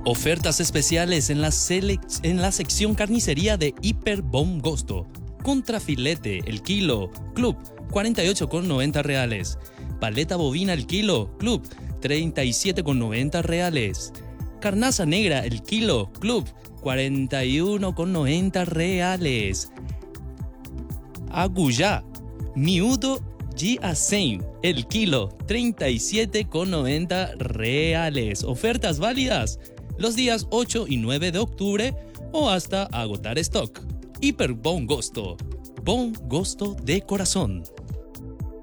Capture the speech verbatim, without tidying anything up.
Ofertas especiales en la, selec- en la sección carnicería de Hiper Bom Gosto. Contrafilete el kilo, Club, cuarenta y ocho con noventa reales. Paleta bovina el kilo, Club, treinta y siete con noventa reales. Carnaza negra el kilo, Club, cuarenta y uno con noventa reales. Aguyá, miudo G-Asein, el kilo, treinta y siete con noventa reales. Ofertas válidas los días ocho y nueve de octubre o hasta agotar stock. Hiper Bon Gusto. Bon Gusto de corazón.